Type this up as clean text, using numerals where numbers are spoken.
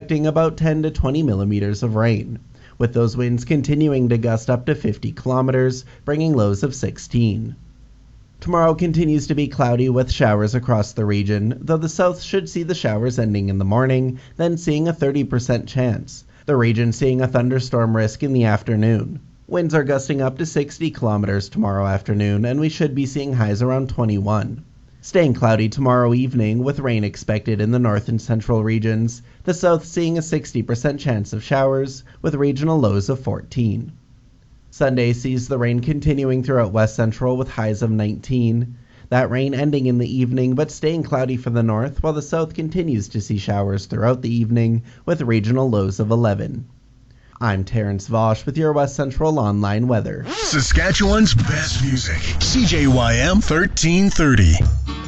expecting about 10 to 20 millimeters of rain, with those winds continuing to gust up to 50 kilometers, bringing lows of 16. Tomorrow continues to be cloudy with showers across the region, though the south should see the showers ending in the morning, then seeing a 30% chance. The region seeing a thunderstorm risk in the afternoon. Winds are gusting up to 60 kilometers tomorrow afternoon, and we should be seeing highs around 21. Staying cloudy tomorrow evening, with rain expected in the north and central regions, the south seeing a 60% chance of showers, with regional lows of 14. Sunday sees the rain continuing throughout west central with highs of 19. That rain ending in the evening, but staying cloudy for the north, while the south continues to see showers throughout the evening, with regional lows of 11. I'm Terrence Vosch with your West Central Online weather. Saskatchewan's best music. CJYM 1330.